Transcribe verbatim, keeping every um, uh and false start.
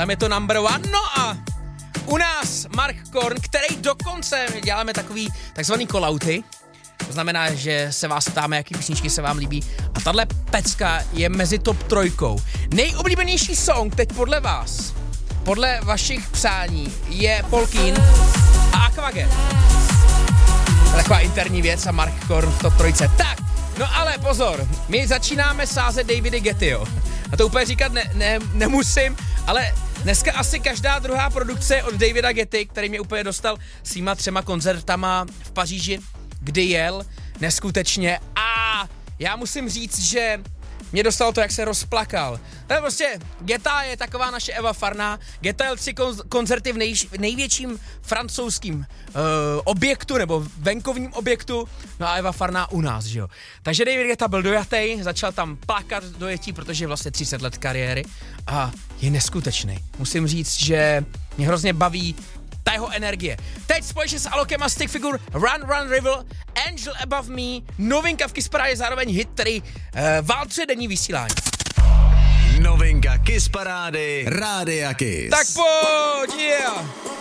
tam je to number one. No a u nás Mark Korn, který dokonce děláme takový takzvaný callouty. To znamená, že se vás ptáme, jaký písničky se vám líbí. A tahle pecka je mezi top trojkou. Nejoblíbenější song teď podle vás, podle vašich přání, je Polkín a Aquagen. Taková interní věc a Mark Korn v top trojce. Tak, no ale pozor, my začínáme sázet Davida Gettyho. A to úplně říkat ne, ne, nemusím, ale dneska asi každá druhá produkce od Davida Getty, který mě úplně dostal svýma třema koncertama v Paříži, kdy jel, neskutečně. A já musím říct, že mě dostalo to, jak se rozplakal. To je prostě, Geta je taková naše Eva Farná. Geta jel tři kon- koncerty v, nej, v největším francouzským uh, objektu, nebo venkovním objektu, no a Eva Farná u nás, že jo. Takže David Guetta byl dojatý, začal tam plakat dojetí, protože je vlastně třicet let kariéry a je neskutečný. Musím říct, že mě hrozně baví ta jeho energie. Teď společně s Alokem a Stick Figure Run Run River, Angel Above Me, novinka v Kiss Parádě, zároveň hit, který uh, válcuje denní vysílání. Novinka Kiss Parády, Rádia Kiss. Tak pojď, yeah.